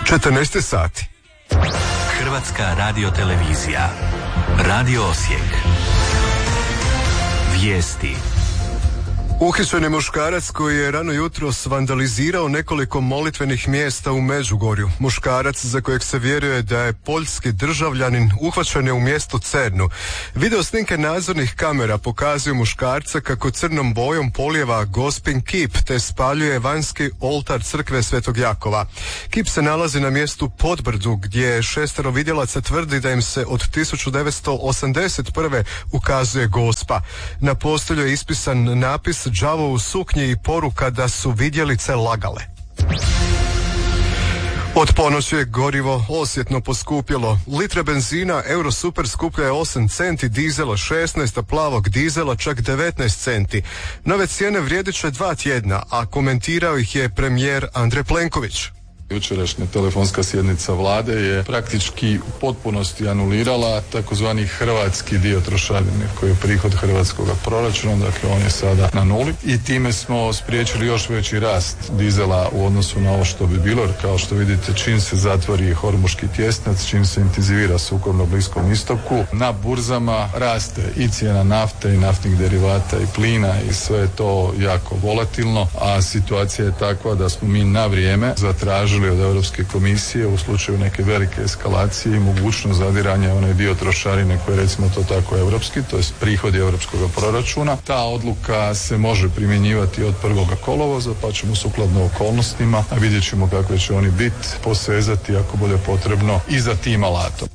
14 sati. Hrvatska radiotelevizija. Radio Osijek. Vijesti. Uhićen je muškarac koji je rano jutros vandalizirao nekoliko molitvenih mjesta u Međugorju. Muškarac, za kojeg se vjeruje da je poljski državljanin, uhvaćen je u mjestu Cernu. Video snimke nadzornih kamera pokazuju muškarca kako crnom bojom polijeva Gospin kip te spaljuje vanjski oltar crkve Svetog Jakova. Kip se nalazi na mjestu Podbrdu gdje 6 vidjelaca tvrdi da im se od 1981. ukazuje Gospa. Na postolju je ispisan napis đavo u suknji i poruka da su vidjelice lagale. Od ponoći je gorivo osjetno poskupjelo. Litra benzina Eurosuper skuplja je 8 centi, dizela 16, a plavog dizela čak 19 centi. Nove cijene vrijedit će 2 tjedna, a komentirao ih je premijer Andrej Plenković. Jučerašnja telefonska sjednica vlade je praktički u potpunosti anulirala takozvani hrvatski dio trošarine koji je prihod hrvatskog proračuna, dakle on je sada na nuli i time smo spriječili još veći rast dizela u odnosu na ovo što bi bilo, jer kao što vidite čim se zatvori Hormuški tjesnac, čim se intenzivira sukob na Bliskom istoku, na burzama raste i cijena nafte i naftnih derivata i plina i sve je to jako volatilno, a situacija je takva da smo mi na vrijeme zatražili od Europske komisije u slučaju neke velike eskalacije i mogućnost zadiranja onaj dio trošarine koji je, recimo to tako, europski, to je prihodi europskog proračuna. Ta odluka se može primjenjivati od 1. kolovoza, pa ćemo sukladno okolnostima, a vidjet ćemo kakve će oni biti, posezati ako bude potrebno i za tim alatom.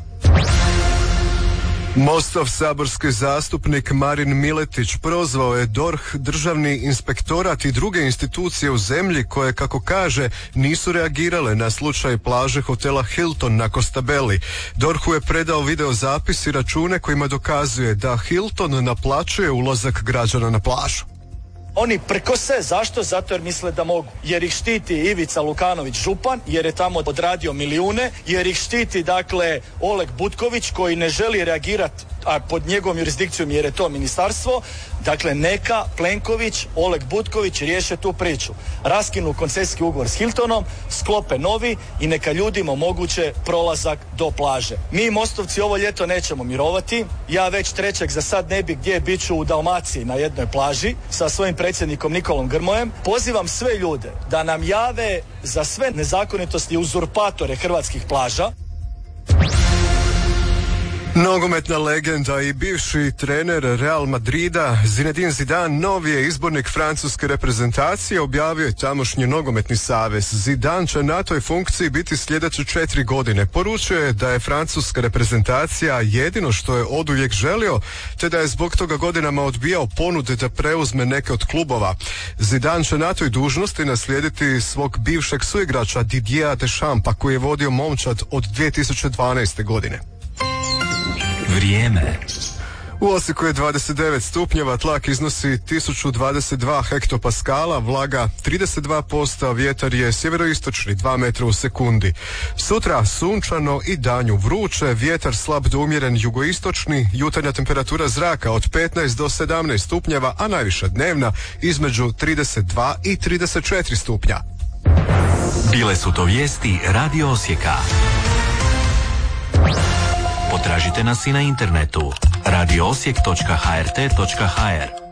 Mostov saborski zastupnik Marin Miletić prozvao je DORH, Državni inspektorat i druge institucije u zemlji koje, kako kaže, nisu reagirale na slučaj plaže hotela Hilton na Costabelli. DORH-u je predao video zapis i račune kojima dokazuje da Hilton naplaćuje ulazak građana na plažu. Oni prkose, zašto? Zato jer misle da mogu. Jer ih štiti Ivica Lukanović župan, jer je tamo odradio milijune, jer ih štiti, dakle, Oleg Butković koji ne želi reagirati, a pod njegovom jurisdikcijom jer je to ministarstvo. Dakle, neka Plenković, Oleg Butković riješe tu priču. Raskinu koncesijski ugovor s Hiltonom, sklope novi i neka ljudima omoguće prolazak do plaže. Mi Mostovci ovo ljeto nećemo mirovati. Ja već 3. za sad ne bi gdje, bit ću u Dalmaciji na jednoj plaži sa svojim predsjednikom Nikolom Grmojem. Pozivam sve ljude da nam jave za sve nezakonitosti i uzurpatore hrvatskih plaža. Nogometna legenda i bivši trener Real Madrida Zinedine Zidane novi je izbornik francuske reprezentacije, objavio je tamošnji nogometni savez. Zidane će na toj funkciji biti sljedeće 4 godine. Poručio je da je francuska reprezentacija jedino što je oduvijek želio, te da je zbog toga godinama odbijao ponude da preuzme neke od klubova. Zidane će na toj dužnosti naslijediti svog bivšeg suigrača Didiera Deschampa koji je vodio momčad od 2012. godine. Vrijeme. U Osijeku je 29 stupnjeva, tlak iznosi 1022 hektopaskala, vlaga 32%, vjetar je sjeveroistočni 2 metra u sekundi. Sutra sunčano i danju vruće, vjetar slab do umjeren jugoistočni, jutarnja temperatura zraka od 15 do 17 stupnjeva, a najviša dnevna između 32 i 34 stupnja. Bile su to vijesti Radio Osijeka. Potražite nas i na internetu radioosijek.hrt.hr.